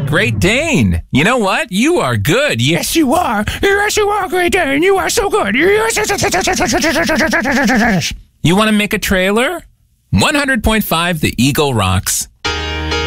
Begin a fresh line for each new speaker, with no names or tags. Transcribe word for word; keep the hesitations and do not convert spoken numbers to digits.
Great Dane. You know what? You are good. Yes, you are. Yes, you are, Great Dane. You are so good. You want to make a trailer? one hundred point five The Eagle rocks.